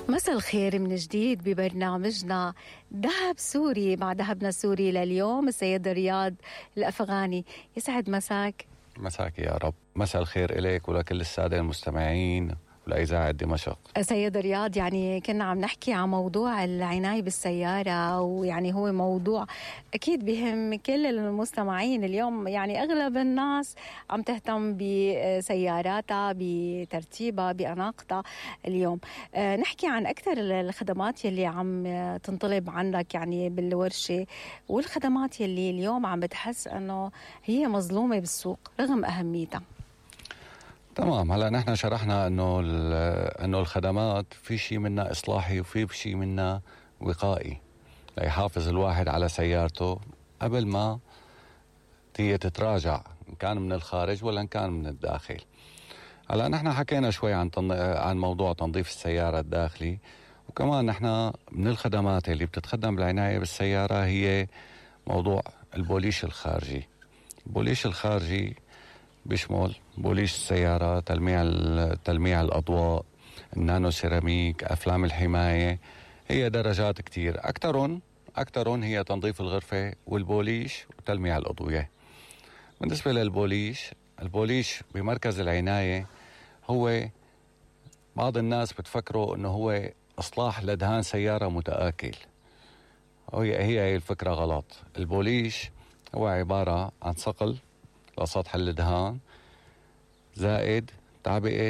مساء الخير من جديد ببرنامجنا ذهب سوري مع ذهبنا السوري لليوم السيد رياض الأفغاني. يسعد مساك. مساك يا رب. مساء الخير إليك ولكل السادة المستمعين ولإذاعة دمشق. سيد رياض، يعني كنا عم نحكي عن موضوع العناية بالسيارة، ويعني هو موضوع أكيد بهم كل المستمعين اليوم. يعني أغلب الناس عم تهتم بسياراتها، بترتيبها، بأناقتها. اليوم نحكي عن أكثر الخدمات يلي عم تنطلب عنك يعني بالورشة، والخدمات يلي اليوم عم بتحس أنه هي مظلومة بالسوق رغم أهميتها. تمام. هلا نحن شرحنا انه الخدمات في شيء منها اصلاحي وفي شيء منها وقائي ليحافظ الواحد على سيارته قبل ما هي تتراجع، ان كان من الخارج ولا ان كان من الداخل. هلا نحن حكينا شوي عن موضوع تنظيف السيارة الداخلي، وكمان نحن من الخدمات اللي بتتخدم بالعناية بالسيارة هي موضوع البوليش الخارجي. البوليش الخارجي بيشمل بوليش السيارة، تلميع الأضواء، النانو سيراميك، أفلام الحماية. هي درجات كتير، أكترون هي تنظيف الغرفة والبوليش وتلميع الأضوية. بالنسبة البوليش بمركز العناية هو بعض الناس بتفكروا أنه هو إصلاح لدهان سيارة متآكل. هي الفكرة غلط. البوليش هو عبارة عن صقل لسطح الدهان زائد تعبئة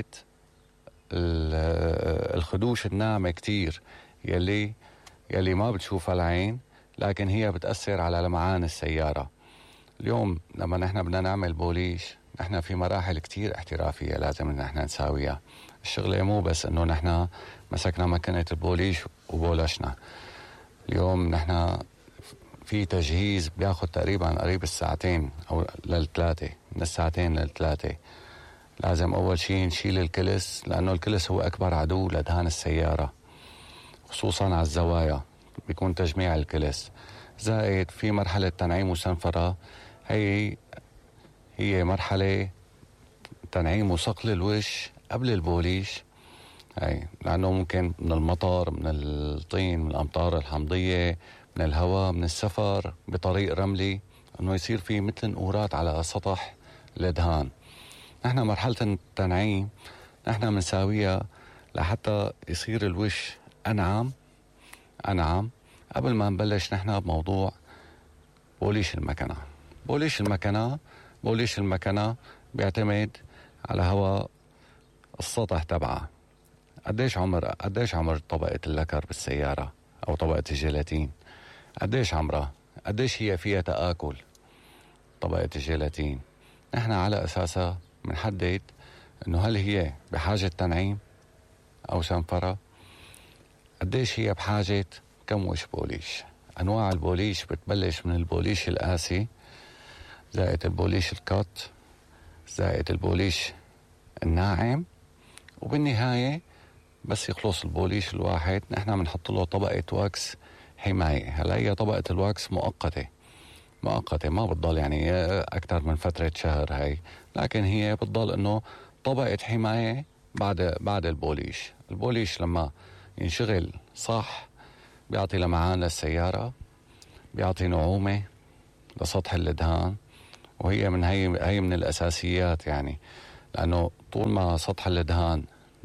الخدوش الناعمة كتير يلي ما بتشوفها العين، لكن هي بتأثر على لمعان السيارة. اليوم لما نحن بدنا نعمل بوليش، نحن في مراحل كتير احترافية لازم نحن نساويها. الشغلة مو بس انه نحن مسكنا مكنة البوليش وبولشنا. اليوم نحن في تجهيز بياخد تقريبا قريب الساعتين او للثلاثة، من الساعتين للثلاثة. لازم اول شيء نشيل الكلس، لانه الكلس هو اكبر عدو لدهان السيارة، خصوصا على الزوايا بيكون تجميع الكلس. زائد في مرحلة تنعيم وسنفرة، هي مرحلة تنعيم وصقل الوش قبل البوليش. لأنه ممكن من المطر، من الطين، من الأمطار الحمضية، من الهواء، من السفر بطريق رملي، أنه يصير في مثل نقورات على سطح الدهان. نحن مرحلة التنعيم نحن منساويها لحتى يصير الوش أنعم قبل ما نبلش نحن بموضوع بوليش المكنة. بوليش المكنة بيعتمد على هواء السطح تبعها. قديش عمر طبقة اللكر بالسيارة أو طبقة الجيلاتين، قديش عمرها، قديش هي فيها تآكل طبقة الجيلاتين. نحن على أساسها بنحدد إنه هل هي بحاجة تنعيم أو سنفرة، قديش هي بحاجة كم وش بوليش. أنواع البوليش بتبلش من البوليش القاسي، زائد البوليش القط، زائد البوليش الناعم، وبالنهاية بس يخلص البوليش الواحد نحن بنحط له طبقة واكس حماية. هلا هي طبقة الواكس مؤقتة ما بتضل يعني أكثر من فترة شهر هاي، لكن هي بتضل إنه طبقة حماية بعد البوليش. البوليش لما ينشغل صح بيعطي لمعان للسيارة، بيعطي نعومة لسطح الدهان، وهي هي من الأساسيات. يعني لأنه طول ما سطح الدهان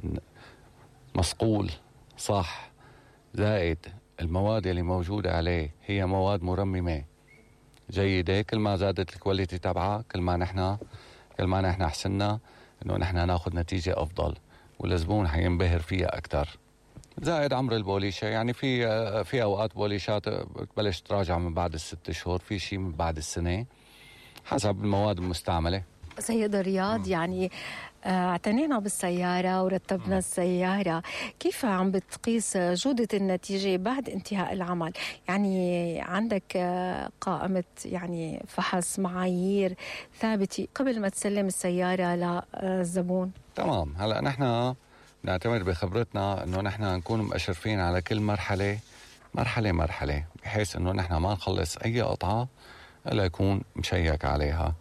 مصقول صح، زائد المواد اللي موجودة عليه هي مواد مرممة جيدة، كل ما زادت الكواليتي تبعها كل ما نحن حسنا انه نحن ناخذ نتيجة افضل، والزبون حينبهر فيها اكثر. زائد عمر البوليشة، يعني في اوقات بوليشات بتبلش تراجع من بعد 6 شهور، في شيء من بعد السنة حسب المواد المستعملة. سيد رياض، يعني اعتنينا بالسيارة ورتبنا السيارة، كيف عم بتقيس جودة النتيجة بعد انتهاء العمل؟ يعني عندك قائمة يعني فحص معايير ثابتة قبل ما تسلم السيارة للزبون؟ تمام. هلأ نحن نعتمد بخبرتنا انه نحن نكون مأشرفين على كل مرحلة، بحيث انه نحن ما نخلص اي قطعة الا يكون مشيك عليها.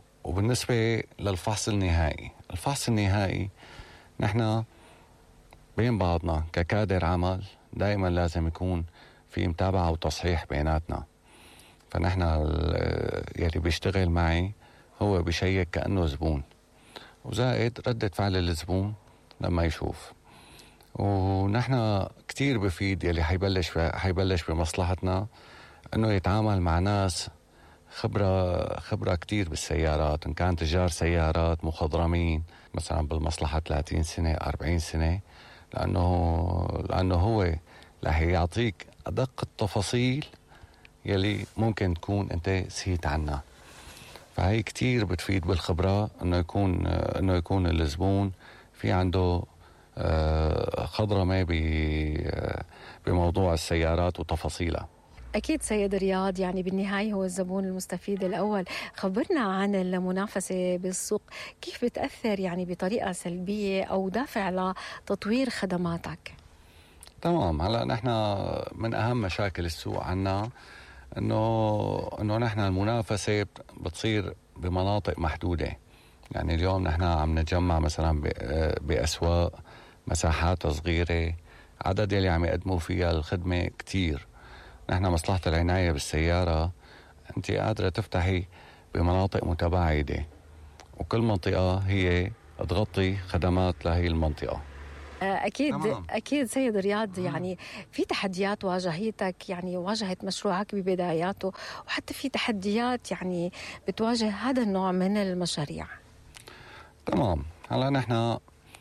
وبالنسبة للفحص النهائي، نحن بين بعضنا ككادر عمل دائما لازم يكون في متابعة وتصحيح بيناتنا. فنحن يلي بيشتغل معي هو بيشيك كأنه زبون، وزائد ردة فعل الزبون لما يشوف. ونحن كتير بفيد يلي حيبلش بمصلحتنا انه يتعامل مع ناس خبرة كتير بالسيارات، ان كان تجار سيارات مخضرمين مثلا بالمصلحة 30 سنة 40 سنة، لأنه هو رح يعطيك أدق التفاصيل يلي ممكن تكون أنت سهيت عنها. فهي كتير بتفيد بالخبرة إنه يكون الزبون في عنده خضرمة بموضوع السيارات وتفاصيلها. أكيد سيد رياض، يعني بالنهاية هو الزبون المستفيد الأول. خبرنا عن المنافسة بالسوق، كيف بتأثر يعني بطريقة سلبية أو دافع لتطوير خدماتك؟ تمام. هلا نحن من أهم مشاكل السوق عنا إنه نحن المنافسة بتصير بمناطق محدودة. يعني اليوم نحن عم نتجمع مثلا بأسواق مساحات صغيرة، عدد يلي عم يقدموا فيها الخدمة كتير. نحن مصلحة العناية بالسيارة أنت قادرة تفتحي بمناطق متباعدة، وكل منطقة هي تغطي خدمات لهي المنطقة. أكيد تمام. أكيد سيد رياض، يعني في تحديات واجهتك، يعني واجهت مشروعك ببداياته، وحتى في تحديات يعني بتواجه هذا النوع من المشاريع. تمام. هلا نحن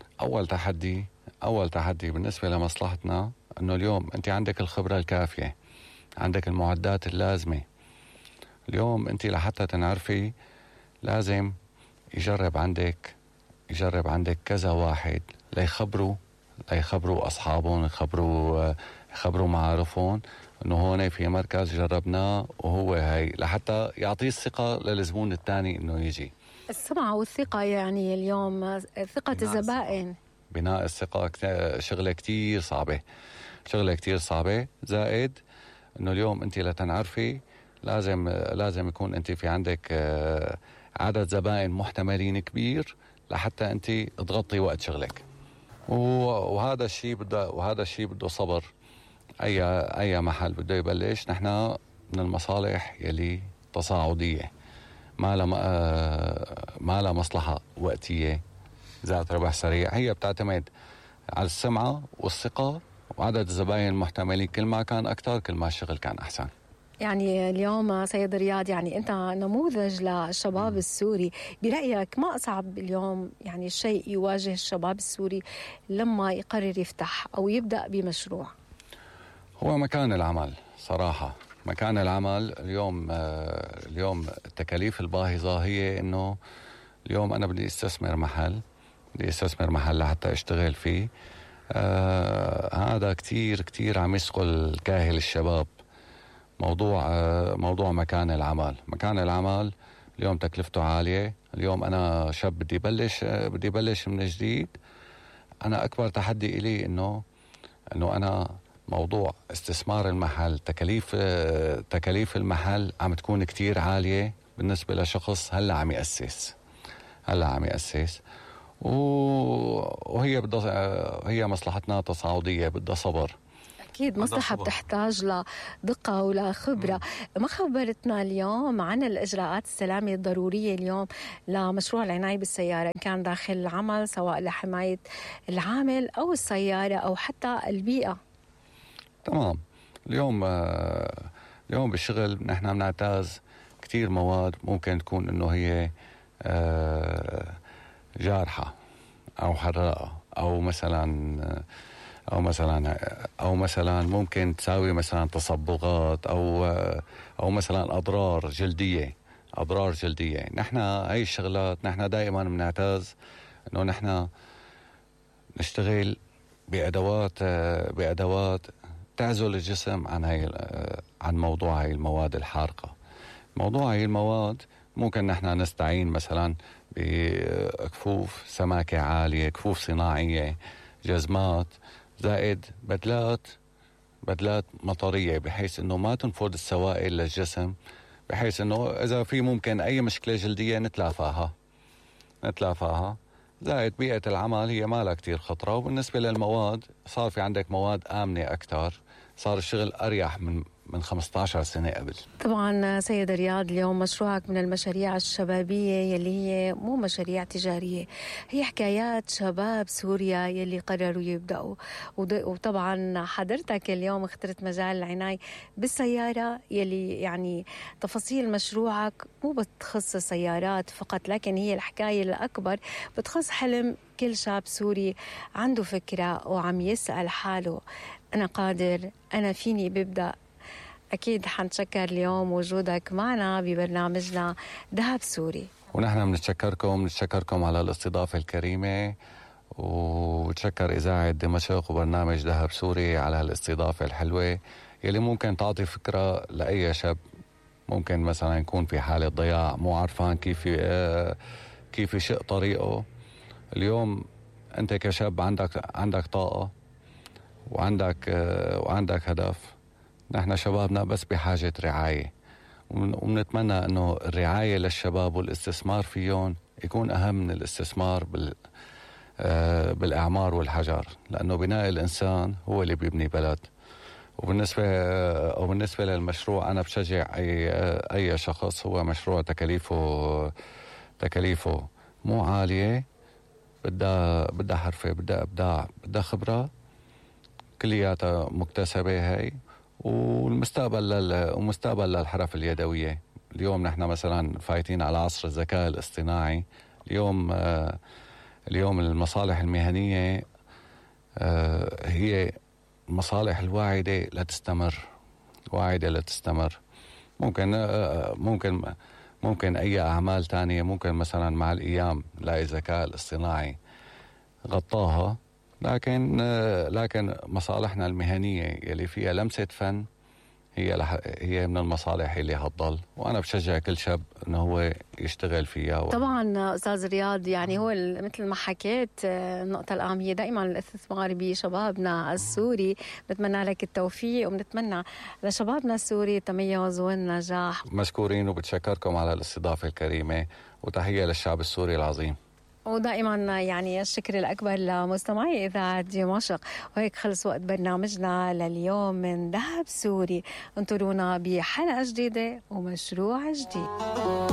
أول تحدي بالنسبة لمصلحتنا أنه اليوم أنت عندك الخبرة الكافية، عندك المعدات اللازمة. اليوم أنت لحتى تنعرفي لازم يجرب عندك كذا واحد ليخبروا أصحابهم، يخبروا معارفهم إنه هون في مركز جربناه وهو هاي، لحتى يعطيه الثقة للزبون الثاني إنه يجي. السمعة والثقة، يعني اليوم ثقة الزبائن. بناء الثقة شغلة كتير صعبة. زائد إنه اليوم أنت لتنعرفي لازم يكون أنت في عندك عدد زبائن محتملين كبير لحتى أنت تغطي وقت شغلك. وهذا الشيء بده صبر. أي محل بده يبلش. نحن من المصالح يلي تصاعدية، ما لها مصلحة وقتية ذات ربح سريع. هي بتعتمد على السمعة والثقة وعدد الزباين المحتملين. كل ما كان أكتر كل ما الشغل كان أحسن. يعني اليوم سيد رياض، يعني أنت نموذج للشباب السوري. برأيك ما أصعب اليوم يعني شيء يواجه الشباب السوري لما يقرر يفتح أو يبدأ بمشروع؟ هو مكان العمل صراحة. مكان العمل اليوم التكاليف الباهظة هي إنه اليوم أنا بدي استثمر محل لحتى أشتغل فيه. هذا كتير عم يثقل كاهل الشباب. موضوع مكان العمل اليوم تكلفته عالية. اليوم أنا شاب بدي بلش من جديد. أنا أكبر تحدي إلي إنه أنا موضوع استثمار المحل، تكاليف المحل عم تكون كتير عالية بالنسبة لشخص هلأ عم يأسس. هي مصلحتنا تصاعدية، بدها صبر. أكيد مصلحة بتحتاج لدقة ولخبرة. ما خبرتنا اليوم عن الإجراءات السلامة الضرورية اليوم لمشروع العناية بالسيارة، إن كان داخل العمل، سواء لحماية العامل أو السيارة أو حتى البيئة؟ تمام. اليوم بالشغل نحن بنعتاز كتير مواد ممكن تكون إنه هي جارحة أو حراقة أو مثلا ممكن تساوي مثلا تصبغات أو مثلا أضرار جلدية. نحن هاي الشغلات نحن دائما بنعتاز إنه نحن نشتغل بأدوات تعزل الجسم عن موضوع هاي المواد الحارقة. موضوع هاي المواد ممكن نحن نستعين مثلا بكفوف سماكة عالية، كفوف صناعية، جزمات، زائد بدلات مطرية، بحيث انه ما تنفذ السوائل للجسم، بحيث انه اذا في ممكن اي مشكلة جلدية نتلافاها. زائد بيئة العمل هي ما لها كتير خطرة. وبالنسبة للمواد صار في عندك مواد آمنة أكتر، صار الشغل أريح من 15 سنة قبل. طبعا سيد رياض، اليوم مشروعك من المشاريع الشبابية يلي هي مو مشاريع تجارية، هي حكايات شباب سوريا يلي قرروا يبدأوا. وطبعا حضرتك اليوم اخترت مجال العناية بالسيارة يلي يعني تفاصيل مشروعك مو بتخص السيارات فقط، لكن هي الحكاية الأكبر بتخص حلم كل شاب سوري عنده فكرة وعم يسأل حاله أنا قادر، أنا فيني ببدأ. أكيد حنتشكر اليوم وجودك معنا ببرنامجنا دهب سوري. ونحن بنتشكركم على الاستضافة الكريمة، وتشكر إذاعة دمشق وبرنامج دهب سوري على هالاستضافة الحلوة يلي ممكن تعطي فكرة لأي شاب ممكن مثلا يكون في حالة ضياع، مو عارفان كيف يشق طريقه. اليوم أنت كشاب عندك طاقة وعندك هدف. نحن شبابنا بس بحاجة رعاية، وبنتمنى أنه الرعاية للشباب والاستثمار فيهم يكون أهم من الاستثمار بالإعمار والحجر، لأنه بناء الإنسان هو اللي بيبني بلد. وبالنسبة للمشروع أنا بشجع أي شخص. هو مشروع تكاليفه مو عالية، بدها حرفة، بدها إبداع، بدها خبرة كلياتها مكتسبة هاي، ومستقبل للحرف اليدوية. اليوم نحن مثلا فايتين على عصر الذكاء الاصطناعي. اليوم المصالح المهنية هي المصالح الواعدة لتستمر. ممكن أي أعمال تانية ممكن مثلا مع الأيام لا الذكاء الاصطناعي غطاها، لكن مصالحنا المهنية يلي فيها لمسة فن هي من المصالح اللي هتضل، وأنا بشجع كل شاب إنه هو يشتغل فيها. طبعا أستاذ رياض، يعني هو مثل ما حكيت النقطة الأهمية دائما الاستثمار بشبابنا السوري. نتمنى لك التوفيق وبنتمنى لشبابنا السوري التميز والنجاح. مشكورين وبتشكركم على الاستضافة الكريمة، وتحية للشعب السوري العظيم. ودائما يعني الشكر الأكبر لمستمعي إذاعة دمشق. وهيك خلص وقت برنامجنا لليوم من دهب سوري. انطرونا بحلقة جديدة ومشروع جديد.